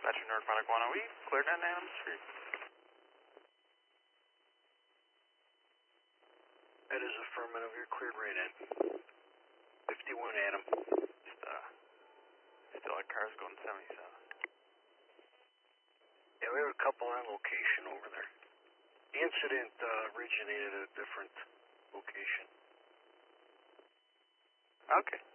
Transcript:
Dispatcher North Product 1, are we cleared on Adams Street? That is affirmative, you're cleared right in. 51 Adam. Still like cars going 77. Yeah, we have a couple on location over there. The incident originated at a different location. Okay.